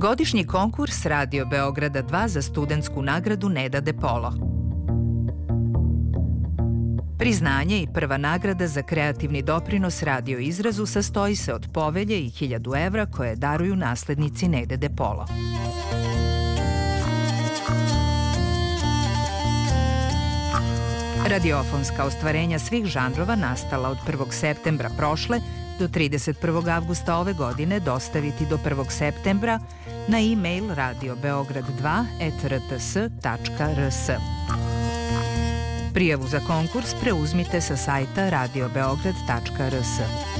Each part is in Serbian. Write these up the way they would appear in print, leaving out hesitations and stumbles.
Godišnji konkurs Radio Beograda 2 za studentsku nagradu Neda De Polo. Priznanje i prva nagrada za kreativni doprinos radio izrazu sastoji se od povelje i 1000 evra koje daruju naslednici Nede De Polo. Radiofonska ostvarenja svih žanrova nastala od 1. septembra prošle do 31. avgusta ove godine dostaviti do 1. septembra na e-mail radiobeograd2@rts.rs. Prijavu za konkurs preuzmite sa sajta radiobeograd.rs.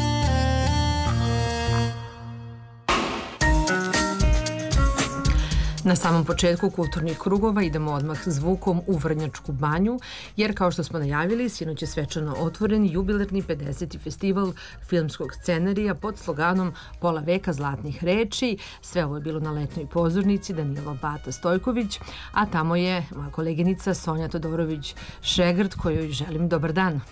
Na samom početku kulturnih krugova idemo odmah zvukom u Vrnjačku banju, jer kao što smo najavili, sinoć je svečano otvoren jubilarni 50. festival filmskog scenarija pod sloganom Pola veka zlatnih reči. Sve ovo je bilo na letnjoj pozornici Danilo Bata Stojković, a tamo je moja koleginica Sonja Todorović-Šegrt, kojoj želim dobar dan.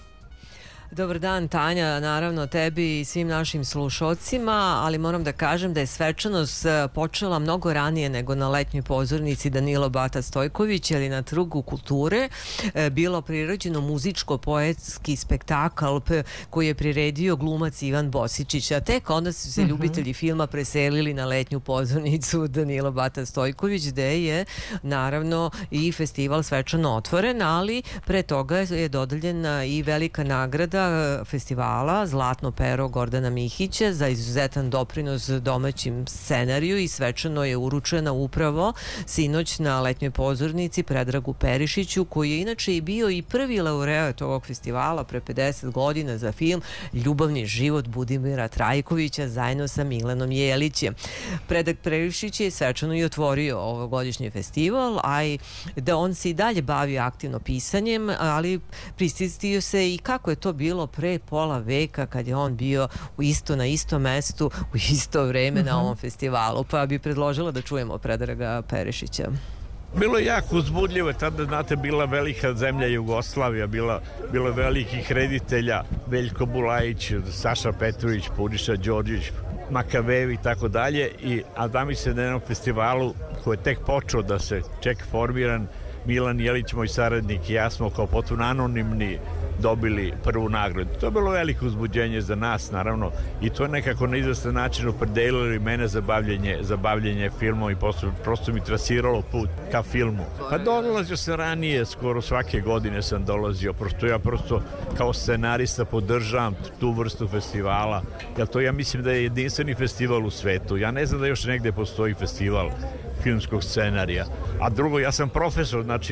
Dobar dan, Tanja, naravno tebi i svim našim slušocima, ali moram da kažem da je svečanost počela mnogo ranije nego na letnjoj pozornici Danilo Bata Stojković, ali na Trgu kulture bilo priređeno muzičko-poetski spektakl koji je priredio glumac Ivan Bosičić, a tek onda su se ljubitelji filma preselili na letnju pozornicu Danilo Bata Stojković, gde je naravno i festival svečano otvoren, ali pre toga je dodeljena i velika nagrada festivala Zlatno pero Gordana Mihića za izuzetan doprinos domaćim scenariju i svečano je uručena upravo sinoć na letnjoj pozornici Predragu Perišiću, koji je inače i bio i prvi laureat ovog festivala pre 50 godina za film Ljubavni život Budimira Trajkovića zajedno sa Milanom Jelićem. Predrag Perišić je svečano i otvorio ovogodišnji festival, a i da on se i dalje bavi aktivno pisanjem, ali prisjetio se i kako je to bilo pre pola veka kad je on bio na istom mestu u isto vreme na ovom festivalu, pa bi predložila da čujemo Predraga Perišića. Bilo je jako uzbudljivo, tada, znate, bila velika zemlja Jugoslavija, bilo velikih reditelja, Veljko Bulajić, Saša Petrović, Puriša Đorđević, Makavevi i tako dalje, a da mi se na jednom festivalu koji je tek počeo da se formiran, Milan Jelić, moj saradnik i ja smo kao potpuno anonimni dobili prvu nagradu. To je bilo veliko uzbuđenje za nas, naravno, i to je nekako na izvestan način opredelilo mene za bavljenje filmom i prosto mi trasiralo put ka filmu. Pa dolazio sam ranije, skoro svake godine sam dolazio, ja kao scenarista podržavam tu vrstu festivala, jer to ja mislim da je jedinstveni festival u svetu. Ja ne znam da još negde postoji festival filmskog scenarija. A drugo, ja sam profesor, znači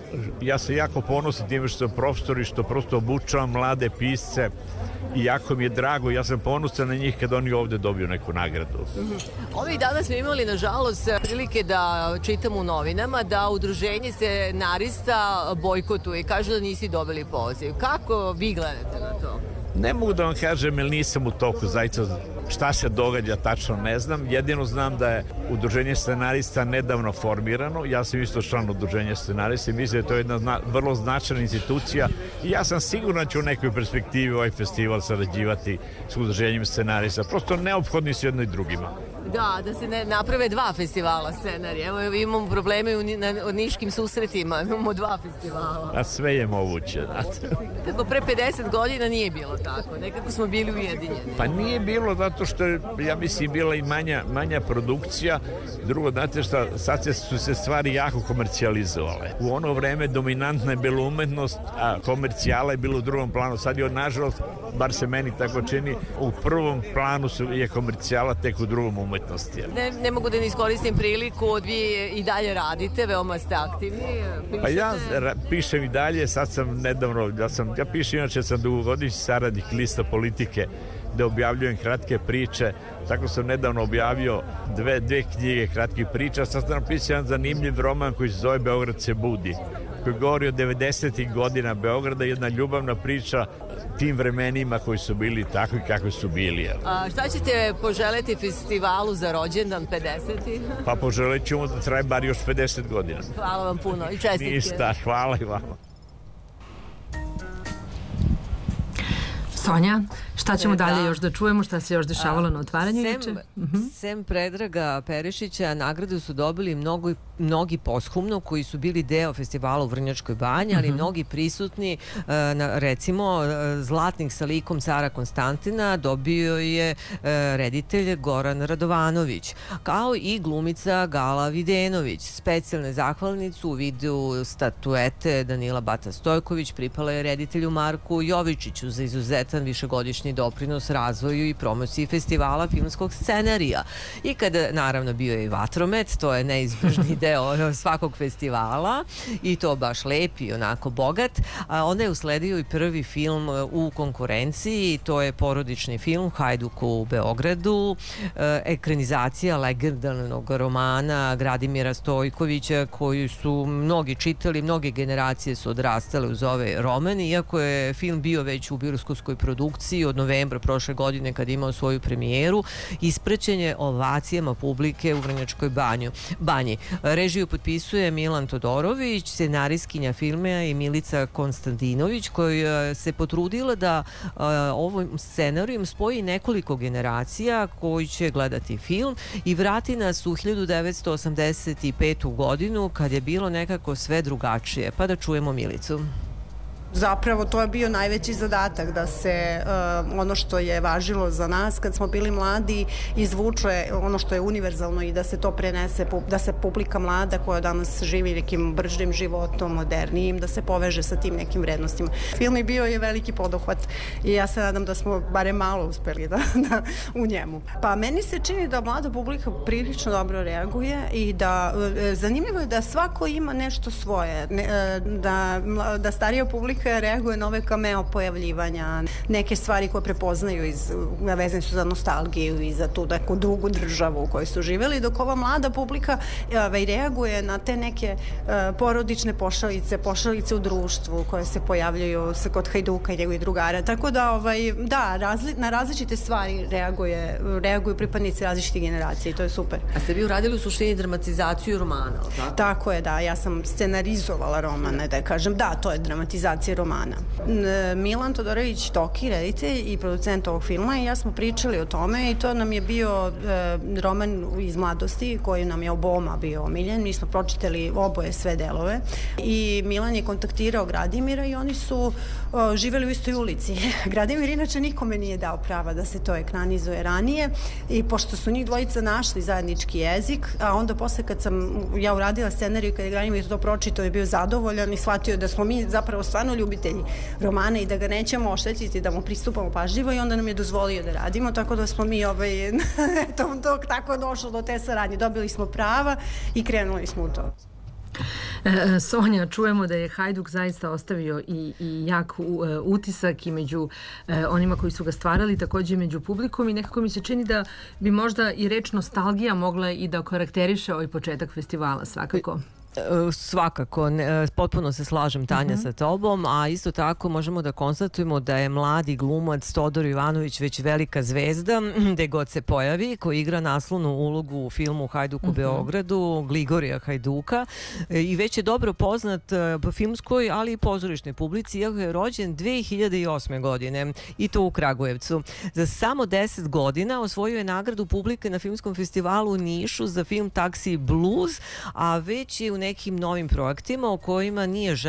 ja se jako ponosim time što sam profesor i što prosto obučavam mlade pisce i jako mi je drago, ja sam ponosan na njih kad oni ovde dobiju neku nagradu. Ovih dana smo imali, nažalost, prilike da čitamo u novinama da udruženje scenarista bojkotuje i kaže da nisi dobili poziv. Kako vi gledate na to? Ne mogu da vam kažem, jer nisam u toku zaista šta se događa, tačno ne znam. Jedino znam da je udruženje scenarista nedavno formirano. Ja sam isto član udruženja scenarista i mislim da je to jedna vrlo značajna institucija i ja sam siguran da ću u nekoj perspektivi ovaj festival sarađivati s udruženjem scenarista. Prosto neophodni su jedno i drugima. Da se ne naprave dva festivala scenarija. Evo imamo probleme u niškim susretima, imamo dva festivala. A sve je moguće, znate. Kako pre 50 godina nije bilo tako, nekako smo bili ujedinjeni. Pa nije bilo zato što je, ja mislim, bila i manja produkcija. Drugo, znate šta, sad su se stvari jako komercijalizovale. U ono vreme dominantna je bila umetnost, a komercijala je bilo u drugom planu. Sad je, nažalost, bar se meni tako čini, u prvom planu je komercijala, tek u drugom umetnosti. Ne mogu da ne iskoristim priliku, vi i dalje radite, veoma ste aktivni. Pa ja pišem i dalje, sad sam nedavno, ja pišem, inače sam dugogodišnji saradnik Lista politike, da objavljujem kratke priče, tako sam nedavno objavio dve knjige kratkih priča, sad sam napisao jedan zanimljiv roman koji se zove Beograd se budi, koji govori o 90. godina Beograda, jedna ljubavna priča tim vremenima koji su bili takvi kakvi su bili. A šta ćete poželeti festivalu za rođendan 50. Pa poželit ćemo da traje bar još 50 godina. Hvala vam puno i čestitke. Ništa, hvala i vama. Sonja, šta ćemo dalje još da čujemo, šta se još dešavalo na otvaranju juče? Sem Predraga Perišića, nagradu su dobili mnogi posthumno koji su bili deo festivala u Vrnjačkoj banji, ali mnogi prisutni, recimo Zlatnik sa likom cara Konstantina dobio je reditelj Goran Radovanović, kao i glumica Gala Videnović. Specijalne zahvalnicu u vidu statuete Danila Bata Stojković pripala je reditelju Marku Jovičiću za izuzetan višegodišnji doprinos razvoju i promociji festivala filmskog scenarija. I kada, naravno, bio je i vatromet, to je neizbežni deo svakog festivala i to baš lep i onako bogat. Onda je usledio i prvi film u konkurenciji, to je porodični film Hajduk u Beogradu, ekranizacija legendarnog romana Gradimira Stojkovića koju su mnogi čitali, mnoge generacije su odrastale uz ovaj roman, iako je film bio već u bioskopskoj produkciji od novembra prošle godine kad je imao svoju premijeru, ispraćen je ovacijama publike u Vrnjačkoj banji. Režiju potpisuje Milan Todorović, scenarijskinja filma je Milica Konstantinović, koja se potrudila da ovom scenarijom spoji nekoliko generacija koji će gledati film i vrati nas u 1985. godinu kad je bilo nekako sve drugačije. Pa da čujemo Milicu. Zapravo to je bio najveći zadatak da se ono što je važilo za nas kad smo bili mladi izvuče ono što je univerzalno i da se to prenese, da se publika mlada koja danas živi nekim bržim životom, modernijim, da se poveže sa tim nekim vrednostima. Film je bio veliki poduhvat i ja se nadam da smo barem malo uspeli u njemu. Pa meni se čini da mlada publika prilično dobro reaguje i da zanimljivo je da svako ima nešto svoje, da starija publika reaguje na ove cameo pojavljivanja, neke stvari koje prepoznaju vezane su za nostalgiju i za tu neku drugu državu u kojoj su živeli, dok ova mlada publika reaguje na te neke porodične pošalice u društvu koje se pojavljaju kod Hajduka i njegovih drugara. Tako da, na različite stvari reaguju pripadnici različitih generacija i to je super. A ste vi uradili u suštini dramatizaciju romana, tako? Tako je, da. Ja sam scenarizovala romane, da kažem. Da, to je dramatizacija romana. Milan Todorović Toki, reditelj i producent ovog filma, i ja smo pričali o tome i to nam je bio roman iz mladosti koji nam je oboma bio omiljen. Mi smo pročitali oboje sve delove i Milan je kontaktirao Gradimira i oni su živeli u istoj ulici. Gradimir inače nikome nije dao prava da se to ekranizuje ranije i pošto su njih dvojica našli zajednički jezik, a onda posle kad sam ja uradila scenariju, kad je Gradimir to pročitao, je bio zadovoljan i shvatio da smo mi zapravo stvarno ljubitelji romana i da ga nećemo oštetiti, da mu pristupamo pažljivo i onda nam je dozvolio da radimo, tako da smo mi tako došlo do te saradnje. Dobili smo prava i krenuli smo u to. Sonja, čujemo da je Hajduk zaista ostavio i jak utisak i među onima koji su ga stvarali, takođe među publikom i nekako mi se čini da bi možda i reč nostalgija mogla i da karakteriše ovaj početak festivala, svakako. Svakako, potpuno se slažem, Tanja, sa tobom, a isto tako možemo da konstatujemo da je mladi glumac Todor Ivanović već velika zvezda, gde god se pojavi, koji igra naslovnu ulogu u filmu Hajduk u Beogradu, Gligorija Hajduka, i već je dobro poznat po filmskoj, ali i pozorišnoj publici, iako je rođen 2008. godine i to u Kragujevcu. Za samo 10 godina osvojio je nagradu publike na filmskom festivalu u Nišu za film Taksi Blues, a već je u nekim novim projektima o kojima nije